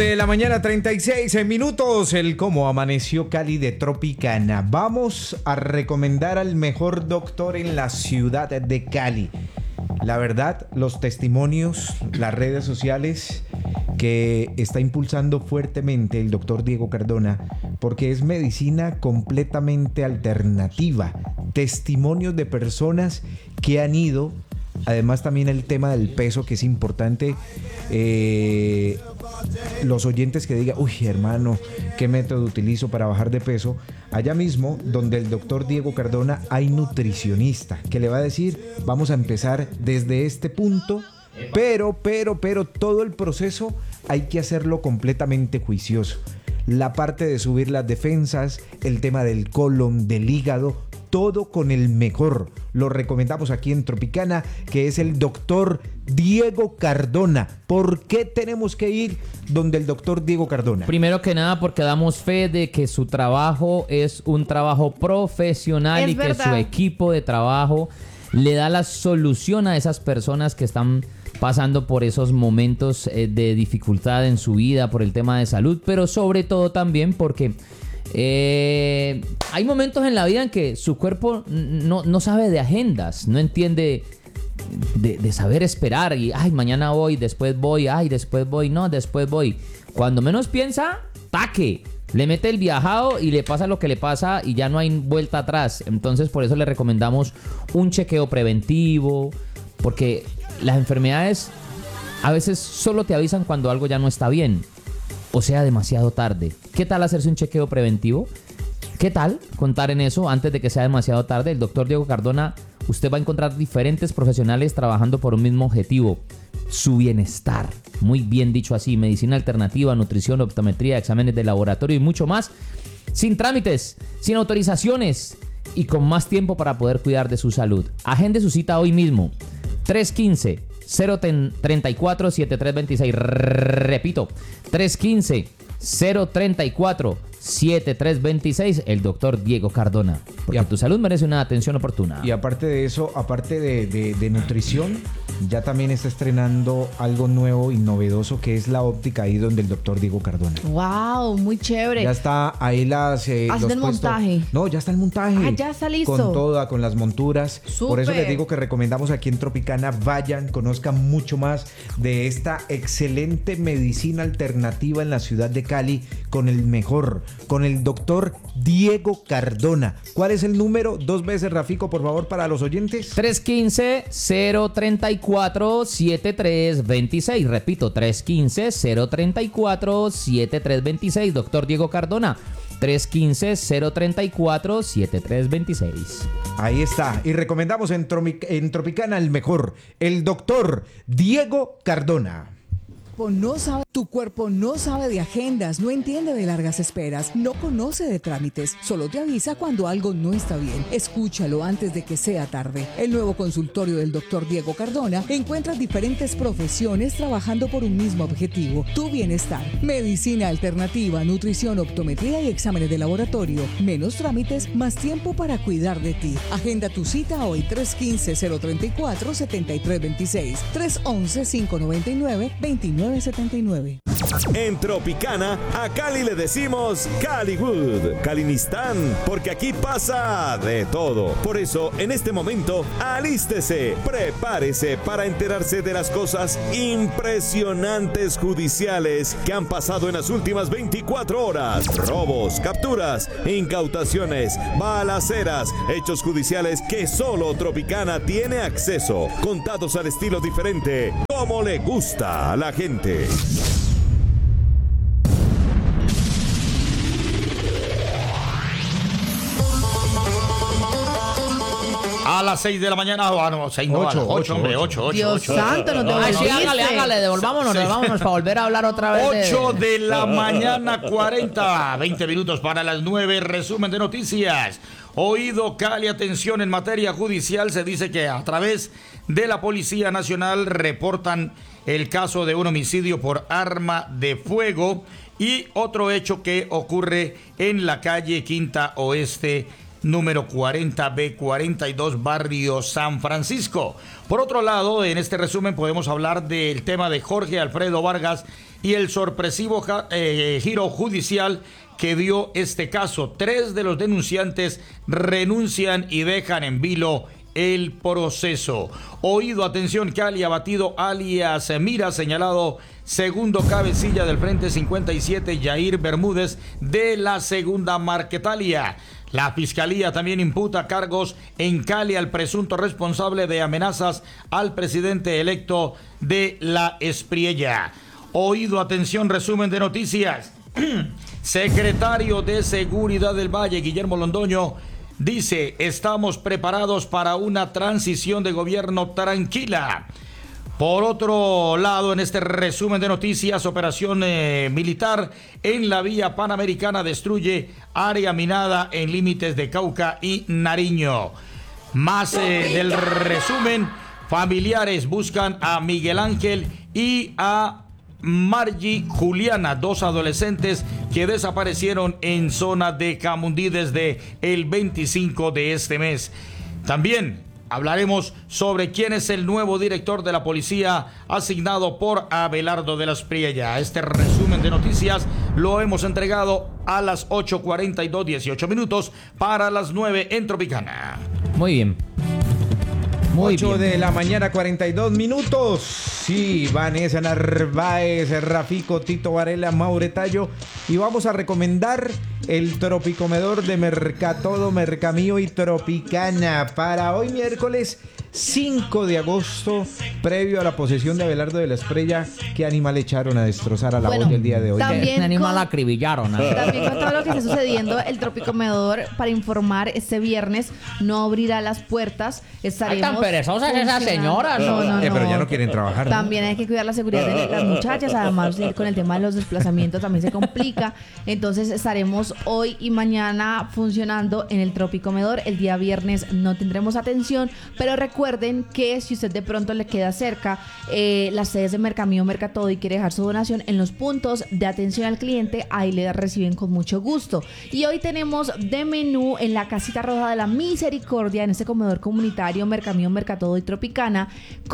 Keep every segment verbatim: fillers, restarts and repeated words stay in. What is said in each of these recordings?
De la mañana, treinta y seis minutos, el cómo amaneció Cali de Tropicana. Vamos a recomendar al mejor doctor en la ciudad de Cali. La verdad, los testimonios, las redes sociales que está impulsando fuertemente el doctor Diego Cardona, porque es medicina completamente alternativa. Testimonios de personas que han ido. Además también el tema del peso, que es importante. Eh, los oyentes que digan, uy hermano, ¿qué método utilizo para bajar de peso? Allá mismo, donde el doctor Diego Cardona, hay nutricionista que le va a decir, vamos a empezar desde este punto, pero, pero, pero todo el proceso hay que hacerlo completamente juicioso. La parte de subir las defensas, el tema del colon, del hígado, todo con el mejor. Lo recomendamos aquí en Tropicana, que es el doctor Diego Cardona. ¿Por qué tenemos que ir donde el doctor Diego Cardona? Primero que nada, porque damos fe de que su trabajo es un trabajo profesional Es y verdad. que su equipo de trabajo le da la solución a esas personas que están pasando por esos momentos eh, de dificultad en su vida por el tema de salud, pero sobre todo también porque Eh, hay momentos en la vida en que su cuerpo no, no sabe de agendas, no entiende de, de saber esperar y ay, mañana voy, después voy, ay, después voy, no, después voy. Cuando menos piensa, taque, le mete el viajado y le pasa lo que le pasa y ya no hay vuelta atrás. Entonces por eso le recomendamos un chequeo preventivo, porque las enfermedades a veces solo te avisan cuando algo ya no está bien, o sea, demasiado tarde. ¿Qué tal hacerse un chequeo preventivo? ¿Qué tal contar en eso antes de que sea demasiado tarde? El doctor Diego Cardona, usted va a encontrar diferentes profesionales trabajando por un mismo objetivo, su bienestar. Muy bien dicho así, medicina alternativa, nutrición, optometría, exámenes de laboratorio y mucho más, sin trámites, sin autorizaciones y con más tiempo para poder cuidar de su salud. Agende su cita hoy mismo, tres uno cinco, cero tres cuatro, siete tres dos seis. Repito, tres uno cinco, cero tres cuatro, siete tres dos seis. El doctor Diego Cardona, porque a- tu salud merece una atención oportuna. Y aparte de eso, aparte de, de, de nutrición, ya también está estrenando algo nuevo y novedoso, que es la óptica, ahí donde el doctor Diego Cardona. Wow, muy chévere. Ya está ahí las... Eh, Hacen los el puestos- montaje. No, ya está el montaje. Ah, ya está listo. Con toda, con las monturas. Por eso Súper. les digo que recomendamos aquí en Tropicana, vayan, conozcan mucho más de esta excelente medicina alternativa en la ciudad de Cali, con el mejor, con el doctor Diego Cardona. ¿Cuál es el número? Dos veces, Rafico, por favor, para los oyentes. tres uno cinco, cero tres cuatro, siete tres dos seis. Repito, tres uno cinco, cero tres cuatro, siete tres dos seis. Doctor Diego Cardona, tres uno cinco, cero tres cuatro, siete tres dos seis. Ahí está. Y recomendamos en, Tromi- en Tropicana el mejor, el doctor Diego Cardona. No sabe, tu cuerpo no sabe de agendas, no entiende de largas esperas, no conoce de trámites, solo te avisa cuando algo no está bien. Escúchalo antes de que sea tarde. El nuevo consultorio del doctor Diego Cardona encuentra diferentes profesiones trabajando por un mismo objetivo, tu bienestar. Medicina alternativa, nutrición, optometría y exámenes de laboratorio. Menos trámites, más tiempo para cuidar de ti. Agenda tu cita hoy, tres uno cinco, cero tres cuatro, siete tres dos seis, tres uno uno, cinco nueve nueve, dos nueve siete nueve. En Tropicana, a Cali le decimos Caliwood, Calinistán, porque aquí pasa de todo. Por eso, en este momento, alístese, prepárese para enterarse de las cosas impresionantes judiciales que han pasado en las últimas veinticuatro horas. Robos, capturas, incautaciones, balaceras, hechos judiciales que solo Tropicana tiene acceso, contados al estilo diferente, como le gusta a la gente. A las seis de la mañana, ah, no, seis no, a las Ocho, ocho, ocho, hombre, ocho. ocho, ocho, Dios ocho. santo, no te Ay, sí, volviste. hágale, hágale, devolvámonos, devolvámonos para volver a hablar otra vez. de- ocho de la mañana, cuarenta, veinte minutos para las nueve, resumen de noticias. Oído Cali, atención en materia judicial, se dice que a través de la Policía Nacional reportan el caso de un homicidio por arma de fuego y otro hecho que ocurre en la calle Quinta Oeste número cuarenta B cuarenta y dos, barrio San Francisco. Por otro lado, en este resumen podemos hablar del tema de Jorge Alfredo Vargas y el sorpresivo eh, giro judicial que dio este caso. Tres de los denunciantes renuncian y dejan en vilo el proceso. Oído, atención, Cali, abatido alias Mira, señalado segundo cabecilla del Frente cincuenta y siete, Yair Bermúdez, de la segunda Marquetalia. La fiscalía también imputa cargos en Cali al presunto responsable de amenazas al presidente electo de la Espriella. Oído, atención, resumen de noticias. Secretario de Seguridad del Valle, Guillermo Londoño, dice: estamos preparados para una transición de gobierno tranquila. Por otro lado, en este resumen de noticias, operación eh, militar en la vía panamericana destruye área minada en límites de Cauca y Nariño. Más eh, del resumen, familiares buscan a Miguel Ángel y a Margie Juliana, dos adolescentes que desaparecieron en zona de Camundí desde el veinticinco de este mes. También hablaremos sobre quién es el nuevo director de la policía asignado por Abelardo de la Espriella. Este resumen de noticias lo hemos entregado a las ocho cuarenta y dos, dieciocho minutos para las nueve en Tropicana. Muy bien. Muy ocho bien. de la mañana, cuarenta y dos minutos. Sí, Vanessa Narváez, Rafico, Tito Varela, Mauretallo. Y vamos a recomendar el Tropicomedor de Mercatodo, Mercamío y Tropicana para hoy miércoles cinco de agosto, previo a la posesión de Abelardo de la Espriella. ¿Qué animal echaron a destrozar a la Bueno, voz del día de hoy? también Un animal con- acribillaron. ¿eh? También con todo lo que está sucediendo, el Tropicomedor, para informar, este viernes no abrirá las puertas. Estaremos Ay, tan perezosas esas funcionando- señoras. No, no, Eh, pero ya no. no quieren trabajar, ¿no? También hay que cuidar la seguridad de las muchachas. Además, eh, con el tema de los desplazamientos también se complica. Entonces, estaremos hoy y mañana funcionando en el Tropicomedor. El día viernes no tendremos atención, pero recuerden que si usted de pronto le queda cerca eh, las sedes de Mercamío, Mercatodo y quiere dejar su donación en los puntos de atención al cliente, ahí le reciben con mucho gusto. Y hoy tenemos de menú en la Casita Roja de la Misericordia, en este comedor comunitario Mercamío, Mercatodo y Tropicana,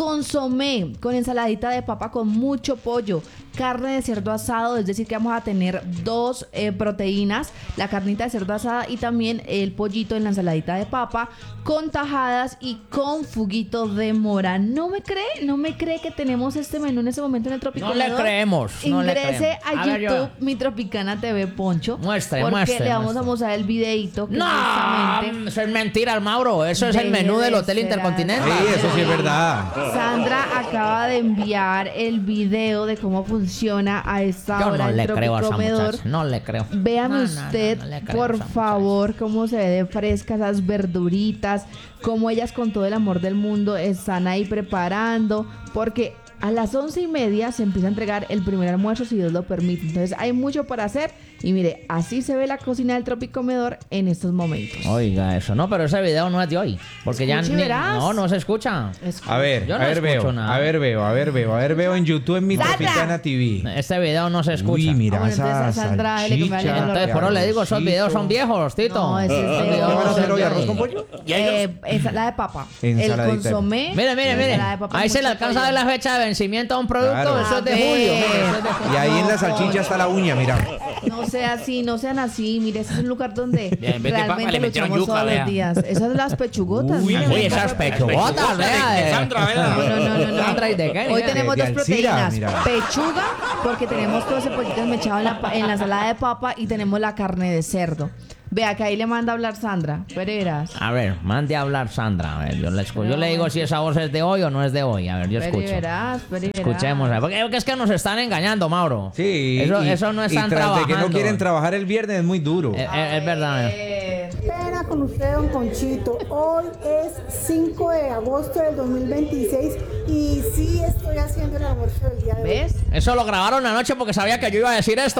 consomé con ensaladita de papa con mucho pollo, carne de cerdo asado, es decir que vamos a tener dos eh, proteínas, la carnita de cerdo asada y también el pollito en la ensaladita de papa, con tajadas y con fuguito de mora. ¿No me cree? ¿No me cree que tenemos este menú en este momento en el No Tropicomedor? le creemos. No le Ingrese creemos. a, A ver, YouTube, yo- mi Tropicana T V, Poncho. Muestre, porque muestre, le vamos muestre. a mostrar el videíto que No, justamente eso es mentira, Mauro. Eso es el Deje menú de del Hotel ser Intercontinental. Sí, eso sí es verdad. Sandra acaba de enviar el video de cómo funciona a esta Yo hora no el le creo a esa Tropicomedor. muchacha. No le creo. Véame No, no, usted, no, no le creo a por esa muchacha. favor, cómo se ve de fresca esas verduritas, cómo ellas con todo el amor del mundo están ahí preparando, porque a las once y media se empieza a entregar el primer almuerzo, si Dios lo permite. Entonces hay mucho para hacer y mire, así se ve la cocina del Tropicomedor en estos momentos. Oiga, eso no, pero ese video no es de hoy. Porque ya Escuche, ni- verás. no, no se escucha. Escucha. A ver, Yo a no ver, escucho veo, nada. a ver, veo, a ver, veo, a ver, veo en YouTube en mi ¡Sandra! Tropicana T V. Este video no se escucha. Uy, mira Ah, bueno, esa entonces a Sandra, dile que me salchicha, vale Entonces, el por eso le digo, esos arrocito. videos son viejos, Tito. No, ese es Esos de- videos ¿Qué van a son hacer hoy? de ¿Arroz ahí. con pollo? Eh, ensalada de papa. Ensaladita de El consomé. Mire, mire, la mire. ensalada de papa Ahí con se le mucho alcanza a ver pollo. la fecha de vencimiento a un producto. Claro. Eso es de A julio. ver. mire, eso es de julio. Y ahí en la No, salchicha pollo. está la uña, mira. No sea así, no sean así. Mire, ese es un lugar donde Bien, en vez de papa realmente le metieron luchamos yuca, todos vea. los días. Esas son las pechugotas. Uy, mira, Uy, mira, esas mira, pechugotas, vea. de eh. Sandra, vea. No, no, no, no, no. Sandra, ¿y de qué? Hoy Mira, tenemos de dos Alcira, proteínas. mira. Pechuga, porque tenemos todo ese pollito desmechado en la, pa- en la ensalada de papa y tenemos la carne de cerdo. Vea que ahí le manda a hablar Sandra. Pereras. A ver, mande a hablar Sandra. A ver, yo le, escu- yo le digo si esa voz es de hoy o no es de hoy. A ver, yo escucho. Pereras, pereras. Escuchemos. a ver, Porque, porque es que nos están engañando, Mauro. Sí. Eso, y- eso no y están tras trabajando. de que no quieren trabajar el viernes es muy duro. Eh, eh, es verdad. Eh, Pena con usted, don Conchito. Hoy es cinco de agosto del dos mil veintiséis y sí estoy haciendo el almuerzo del día de hoy. ¿Ves? Eso lo grabaron anoche porque sabía que yo iba a decir esto.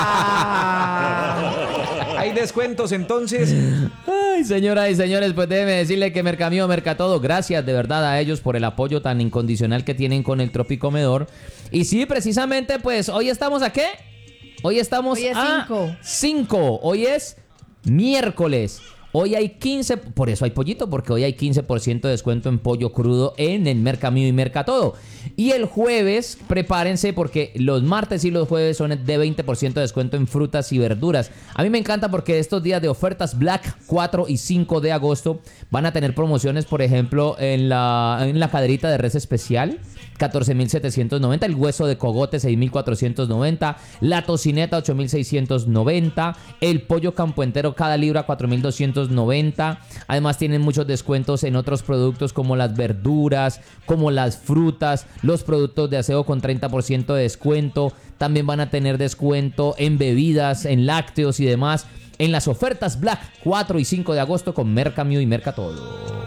Ah. Hay descuentos entonces. Ay, señoras y señores, pues déjeme decirle que Mercamío, Mercatodo, gracias de verdad a ellos por el apoyo tan incondicional que tienen con el Tropicomedor. Y sí, precisamente, pues, ¿hoy estamos a qué? Hoy estamos Hoy es a cinco. cinco. Hoy es miércoles. Hoy hay quince, por eso hay pollito, porque hoy hay quince por ciento de descuento en pollo crudo en el Mercamío y Mercatodo. Y el jueves, prepárense porque los martes y los jueves son de veinte por ciento de descuento en frutas y verduras. A mí me encanta porque estos días de ofertas Black cuatro y cinco de agosto van a tener promociones, por ejemplo, en la, en la caderita de res especial, catorce mil setecientos noventa, el hueso de cogote seis mil cuatrocientos noventa, la tocineta ocho mil seiscientos noventa, el pollo campo entero cada libra cuatro mil doscientos noventa. Además tienen muchos descuentos en otros productos como las verduras, como las frutas, los productos de aseo con treinta por ciento de descuento. También van a tener descuento en bebidas, en lácteos y demás en las ofertas Black cuatro y cinco de agosto con Mercamío y Mercatodo.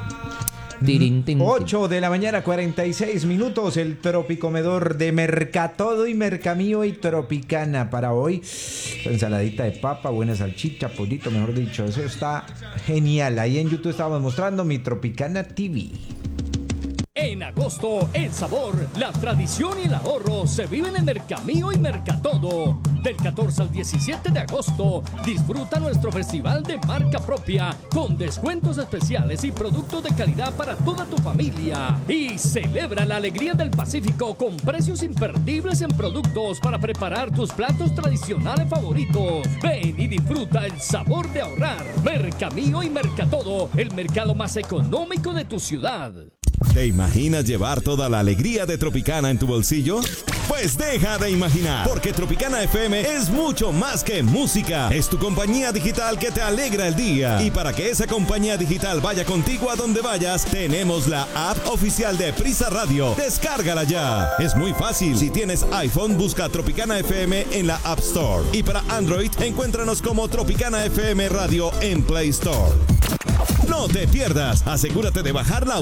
ocho de la mañana, cuarenta y seis minutos. El Tropicomedor de Mercatodo y Mercamío y Tropicana para hoy. Ensaladita de papa, buena salchicha, pollito, mejor dicho. Eso está genial. Ahí en YouTube estábamos mostrando mi Tropicana T V. En agosto, el sabor, la tradición y el ahorro se viven en Mercamío y Mercatodo. Del catorce al diecisiete de agosto, disfruta nuestro festival de marca propia con descuentos especiales y productos de calidad para toda tu familia. Y celebra la alegría del Pacífico con precios imperdibles en productos para preparar tus platos tradicionales favoritos. Ven y disfruta el sabor de ahorrar. Mercamío y Mercatodo, el mercado más económico de tu ciudad. ¿Te imaginas llevar toda la alegría de Tropicana en tu bolsillo? Pues deja de imaginar, porque Tropicana F M es mucho más que música. Es tu compañía digital que te alegra el día. Y para que esa compañía digital vaya contigo a donde vayas, tenemos la app oficial de Prisa Radio. Descárgala ya. Es muy fácil. Si tienes iPhone, busca Tropicana F M en la App Store. Y para Android, encuéntranos como Tropicana F M Radio en Play Store. No te pierdas. Asegúrate de bajar la